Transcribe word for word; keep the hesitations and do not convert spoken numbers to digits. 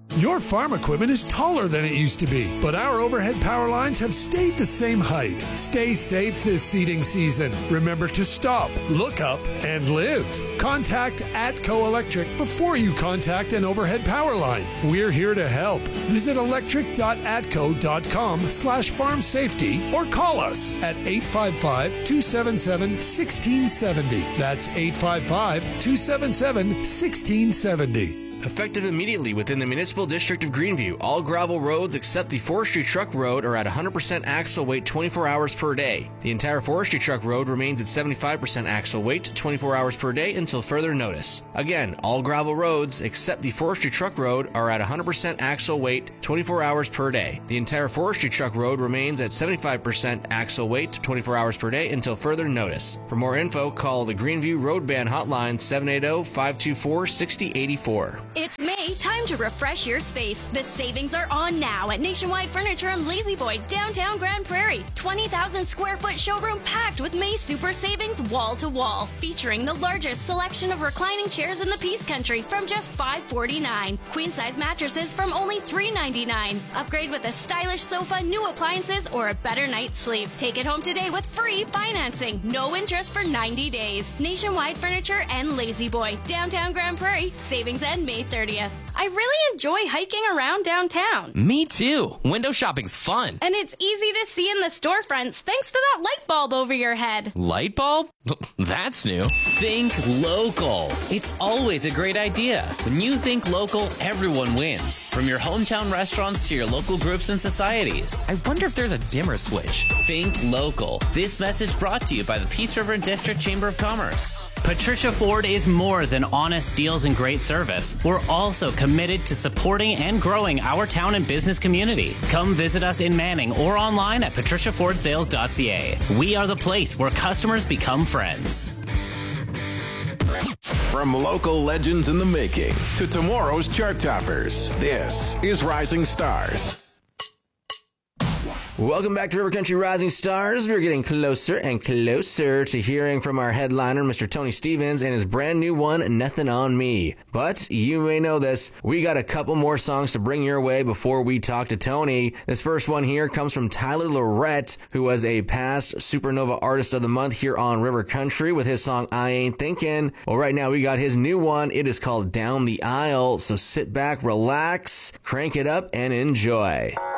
Your farm equipment is taller than it used to be, but our overhead power lines have stayed the same height. Stay safe this seeding season. Remember to stop, look up, and live. Contact Atco Electric before you contact an overhead power line. We're here to help. Visit electric dot atco dot com slash farm safety or call us at eight five five, two seven seven, one six seven zero. That's eight five five, two seven seven, one six seven zero. Effective immediately within the Municipal District of Greenview, all gravel roads except the Forestry Truck Road are at one hundred percent axle weight twenty-four hours per day. The entire Forestry Truck Road remains at seventy-five percent axle weight twenty-four hours per day until further notice. Again, all gravel roads except the Forestry Truck Road are at one hundred percent axle weight twenty-four hours per day. The entire Forestry Truck Road remains at seventy-five percent axle weight twenty-four hours per day until further notice. For more info, call the Greenview Road Band hotline seven eight zero, five two four, six zero eight four. It's May, time to refresh your space. The savings are on now at Nationwide Furniture and Lazy Boy, downtown Grand Prairie. twenty thousand square foot showroom packed with May super savings wall to wall, featuring the largest selection of reclining chairs in the Peace Country from just five forty-nine. Queen size mattresses from only three ninety-nine. Upgrade with a stylish sofa, new appliances, or a better night's sleep. Take it home today with free financing. No interest for ninety days. Nationwide Furniture and Lazy Boy, downtown Grand Prairie. Savings end May thirtieth. I really enjoy hiking around downtown. Me too. Window shopping's fun. And it's easy to see in the storefronts thanks to that light bulb over your head. Light bulb? That's new. Think local. It's always a great idea. When you think local, everyone wins. From your hometown restaurants to your local groups and societies. I wonder if there's a dimmer switch. Think local. This message brought to you by the Peace River and District Chamber of Commerce. Patricia Ford is more than honest deals and great service. We're also committed to supporting and growing our town and business community. Come visit us in Manning or online at patricia ford sales dot c a. We are the place where customers become friends. From local legends in the making to tomorrow's chart toppers, this is Rising Stars. Welcome back to River Country Rising Stars. We're getting closer and closer to hearing from our headliner, Mister Tony Stevens, and his brand new one, Nothing on Me. But you may know this, we got a couple more songs to bring your way before we talk to Tony. This first one here comes from Tyler Lorette, who was a past Supernova Artist of the Month here on River Country with his song I Ain't Thinking. Well, right now we got his new one. It is called Down the Aisle. So sit back, relax, crank it up, and enjoy.